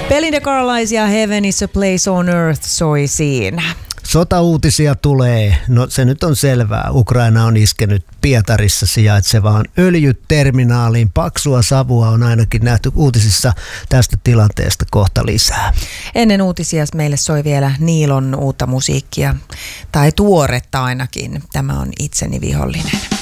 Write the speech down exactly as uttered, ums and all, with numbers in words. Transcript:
Belinda Carlisle ja Heaven is a Place on Earth soi siinä. Sotauutisia tulee. No se nyt on selvää. Ukraina on iskenyt Pietarissa sijaitsevaan öljyterminaaliin. Paksua savua on ainakin nähty uutisissa tästä tilanteesta kohta lisää. Ennen uutisia meille soi vielä Niilon uutta musiikkia, tai tuoretta ainakin. Tämä on Itseni vihollinen.